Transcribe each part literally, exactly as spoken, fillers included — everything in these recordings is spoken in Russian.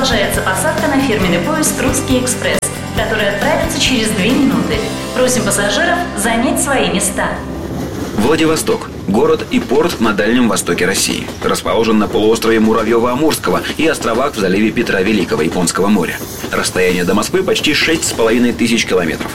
Продолжается посадка на фирменный поезд «Русский экспресс», который отправится через две минуты. Просим пассажиров занять свои места. Владивосток – город и порт на Дальнем Востоке России. Расположен на полуострове Муравьева-Амурского и островах в заливе Петра Великого Японского моря. Расстояние до Москвы почти шесть с половиной тысяч километров.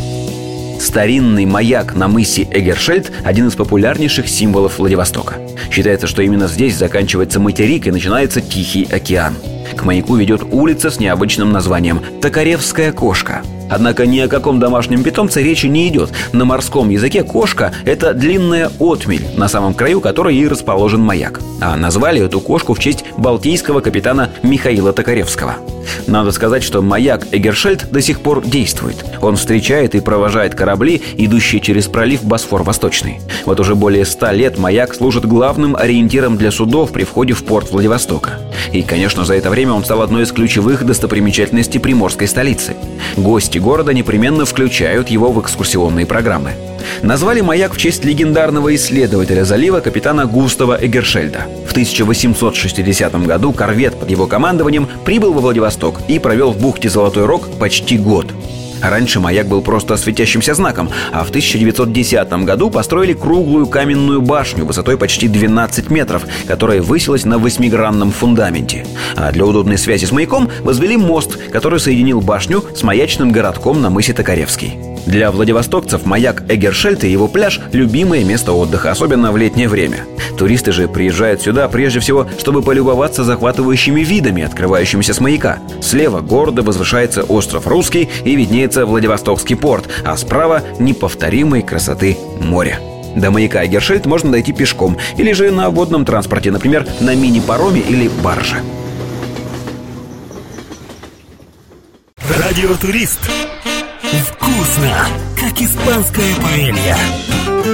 Старинный маяк на мысе Эгершельд – один из популярнейших символов Владивостока. Считается, что именно здесь заканчивается материк и начинается Тихий океан. К маяку ведет улица с необычным названием «Токаревская кошка». Однако ни о каком домашнем питомце речи не идет. На морском языке кошка – это длинная отмель, на самом краю которой и расположен маяк. А назвали эту кошку в честь балтийского капитана Михаила Токаревского. Надо сказать, что маяк Эгершельд до сих пор действует. Он встречает и провожает корабли, идущие через пролив Босфор-Восточный. Вот уже более ста лет маяк служит главным ориентиром для судов при входе в порт Владивостока. И, конечно, за это время он стал одной из ключевых достопримечательностей приморской столицы. Гости города непременно включают его в экскурсионные программы. Назвали маяк в честь легендарного исследователя залива капитана Густава Эгершельда. В тысяча восемьсот шестидесятом году корвет под его командованием прибыл во Владивосток и провел в бухте Золотой Рог почти год. Раньше маяк был просто светящимся знаком, а в тысяча девятьсот десятом году построили круглую каменную башню высотой почти двенадцать метров, которая высилась на восьмигранном фундаменте. А для удобной связи с маяком возвели мост, который соединил башню с маячным городком на мысе Токаревский. Для владивостокцев маяк Эгершельд и его пляж – любимое место отдыха, особенно в летнее время. Туристы же приезжают сюда прежде всего, чтобы полюбоваться захватывающими видами, открывающимися с маяка. Слева гордо возвышается остров Русский и виднеется Владивостокский порт, а справа – неповторимой красоты море. До маяка Эгершельд можно дойти пешком или же на водном транспорте, например, на мини-пароме или барже. Радиотурист. Вкусно, как испанская паэлья.